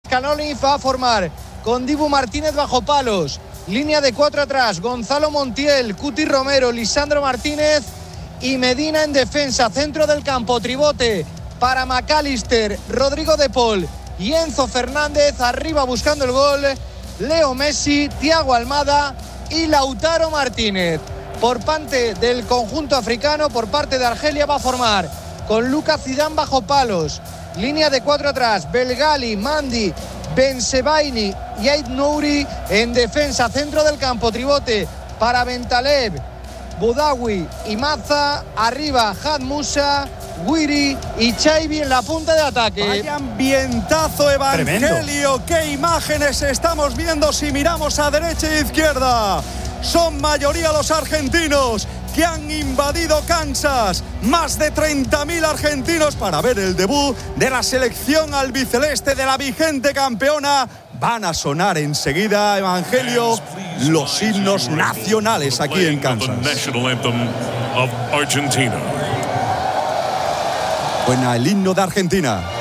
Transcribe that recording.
Scaloni va a formar con Dibu Martínez bajo palos. Línea de 4 atrás, Gonzalo Montiel, Cuti Romero, Lisandro Martínez y Medina en defensa. Centro del campo, tribote para McAllister, Rodrigo de Paul y Enzo Fernández. Arriba buscando el gol, Leo Messi, Thiago Almada y Lautaro Martínez. Por parte del conjunto africano, por parte de Argelia, va a formar con Lucas Zidane bajo palos. Línea de 4 atrás, Belgali, Mandi, Bensebaini y Ait Nouri en defensa. Centro del campo, tribote para Bentaleb, Boudaoui y Maza. Arriba Had Musa, Guiri y Chaibi en la punta de ataque. Vaya ambientazo, Evangelio. Tremendo. Qué imágenes estamos viendo si miramos a derecha e izquierda. Son mayoría los argentinos que han invadido Kansas. Más de 30.000 argentinos para ver el debut de la selección albiceleste de la vigente campeona. Van a sonar enseguida, Evangelio, los himnos nacionales aquí en Kansas. Suena el himno de Argentina.